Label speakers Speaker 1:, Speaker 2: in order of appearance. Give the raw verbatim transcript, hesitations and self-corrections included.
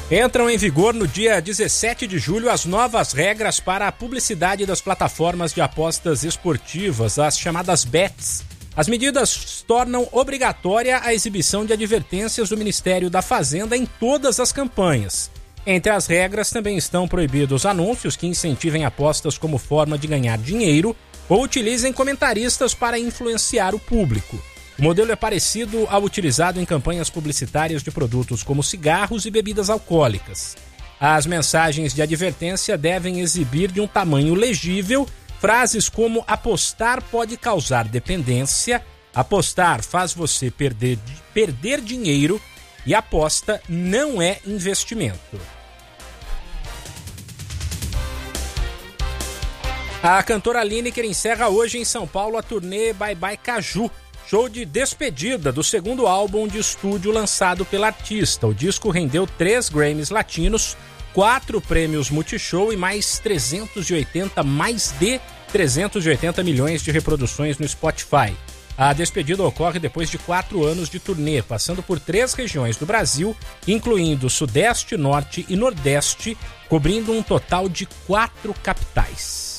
Speaker 1: Entram em vigor no dia dezessete de julho as novas regras para a publicidade das plataformas de apostas esportivas, as chamadas bets. As medidas tornam obrigatória a exibição de advertências do Ministério da Fazenda em todas as campanhas. Entre as regras também estão proibidos anúncios que incentivem apostas como forma de ganhar dinheiro ou utilizem comentaristas para influenciar o público. O modelo é parecido ao utilizado em campanhas publicitárias de produtos como cigarros e bebidas alcoólicas. As mensagens de advertência devem exibir de um tamanho legível frases como apostar pode causar dependência, apostar faz você perder, perder dinheiro e aposta não é investimento. A cantora Lineker encerra hoje em São Paulo a turnê Bye Bye Caju, show de despedida do segundo álbum de estúdio lançado pela artista. O disco rendeu três Grammys latinos, quatro prêmios Multishow e mais trezentos e oitenta, mais de trezentos e oitenta milhões de reproduções no Spotify. A despedida ocorre depois de quatro anos de turnê, passando por três regiões do Brasil, incluindo Sudeste, Norte e Nordeste, cobrindo um total de quatro capitais.